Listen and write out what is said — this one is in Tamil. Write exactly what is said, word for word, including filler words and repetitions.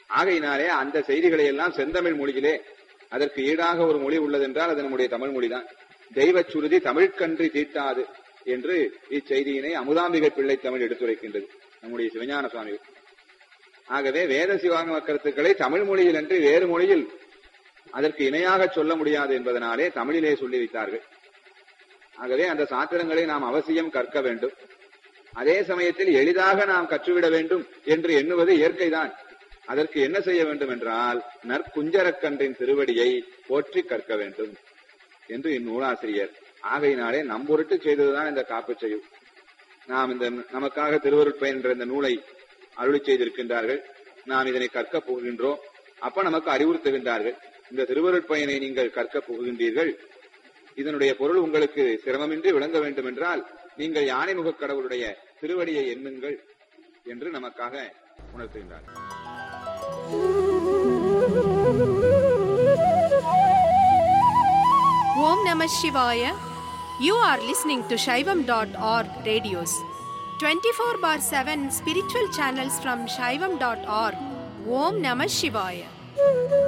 ஆகையினாலே அந்த செய்திகளை எல்லாம் செந்தமிழ் மொழியிலே, அதற்கு ஈடாக ஒரு மொழி உள்ளதென்றால் அது நம்முடைய தமிழ் மொழிதான். தெய்வ சுருதி தமிழ்கன்றி தீட்டாது என்று இச்செய்தியினை அமுதாம்பிகை பிள்ளை தமிழ் எடுத்துரைக்கின்றது நம்முடைய சிவஞான சுவாமிகள். ஆகவே வேத சிவாகம கருத்துக்களை தமிழ் மொழியில் அன்றி வேறு மொழியில் அதற்கு இணையாக சொல்ல முடியாது என்பதனாலே தமிழிலே சொல்லி வைத்தார்கள். ஆகவே அந்த சாத்திரங்களை நாம் அவசியம் கற்க வேண்டும். அதே சமயத்தில் எளிதாக நாம் கற்றுவிட வேண்டும் என்று எண்ணுவது இயற்கைதான். அதற்கு என்ன செய்ய வேண்டும் என்றால், நற்குஞ்சரக்கன்றின் திருவடியை போற்றி கற்க வேண்டும் என்று இந்நூலாசிரியர் ஆகையினாலே நம்பொருட்டு செய்ததுதான் இந்த காப்பு செய்யும். நாம் இந்த நமக்காக திருவருட்பயன் என்ற இந்த நூலை அருளி செய்திருக்கின்றார்கள். நாம் இதனை கற்க போகின்றோம். அப்ப நமக்கு அறிவுறுத்துகின்றார்கள், இந்த திருவருட்பயனை நீங்கள் கற்க போகின்றீர்கள், இதனுடைய பொருள் உங்களுக்கு சிரமமின்றி விளங்க வேண்டும் என்றால் நீங்கள் யானைமுக கடவுளுடைய திருவடியை எண்ணுங்கள் என்று நமக்காக உணர்த்துகின்றார். Om Namah Shivaya. You are listening to Shaivam dot org radios. twenty-four bar seven spiritual channels from Shaivam dot org. Om Namah Shivaya.